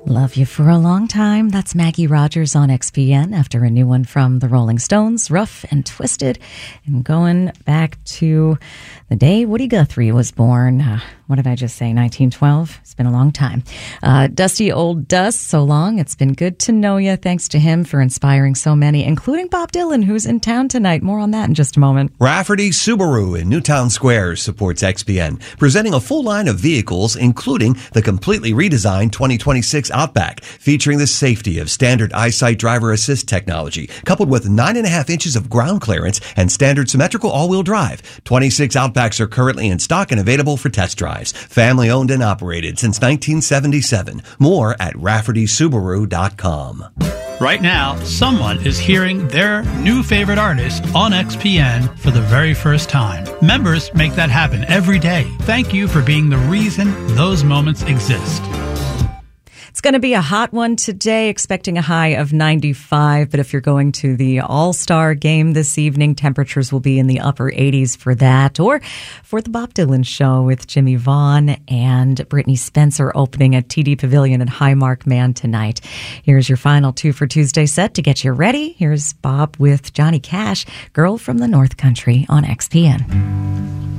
Love You for a Long Time. That's Maggie Rogers on XPN after a new one from the Rolling Stones, Rough and Twisted. And going back to the day Woody Guthrie was born. What did I just say? 1912? It's been a long time. Dusty Old Dust, so long. It's been good to know you. Thanks to him for inspiring so many, including Bob Dylan, who's in town tonight. More on that in just a moment. Rafferty Subaru in Newtown Square supports XPN, presenting a full line of vehicles, including the completely redesigned 2026 Outback, featuring the safety of standard EyeSight driver assist technology, coupled with 9.5 inches of ground clearance and standard symmetrical all-wheel drive. 26 Outbacks are currently in stock and available for test drives. Family owned and operated since 1977. More at RaffertySubaru.com. Right now, someone is hearing their new favorite artist on XPN for the very first time. Members make that happen every day. Thank you for being the reason those moments exist. It's going to be a hot one today, expecting a high of 95. But if you're going to the All-Star game this evening, temperatures will be in the upper 80s for that. Or for the Bob Dylan show with Jimmy Vaughn and Brittany Spencer opening at TD Pavilion at Highmark Man tonight. Here's your final two for Tuesday set to get you ready. Here's Bob with Johnny Cash, Girl from the North Country on XPN.